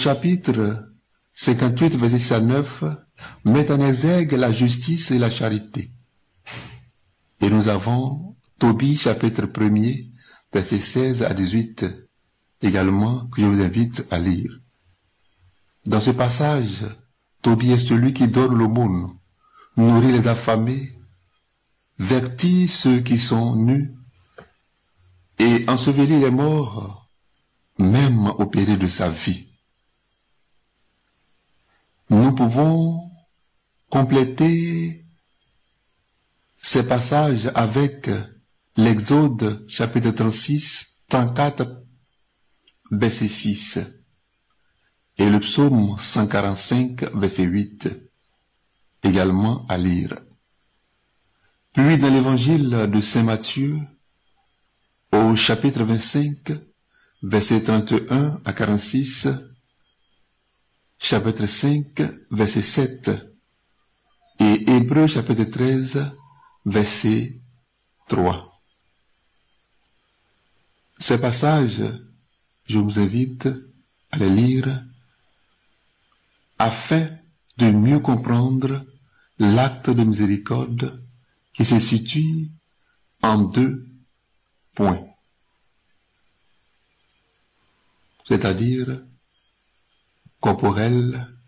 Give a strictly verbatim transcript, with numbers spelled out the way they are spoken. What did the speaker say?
Chapitre cinquante-huit, verset six à neuf, met en exergue la justice et la charité. Et nous avons Tobie, chapitre premier, verset seize à dix-huit, également, que je vous invite à lire. Dans ce passage, Tobie est celui qui donne l'aumône, nourrit les affamés, vertit ceux qui sont nus, et ensevelit les morts, même au péril de sa vie. Nous pouvons compléter ces passages avec l'Exode chapitre trente-six, trente-quatre, verset six, et le psaume cent quarante-cinq, verset huit, également à lire. Puis dans l'évangile de Saint Matthieu, au chapitre vingt-cinq, verset trente et un à quarante-six, chapitre cinq, verset sept, et Hébreux chapitre treize, verset trois. Ces passages, je vous invite à les lire afin de mieux comprendre l'acte de miséricorde qui se situe en deux points, c'est-à-dire corporel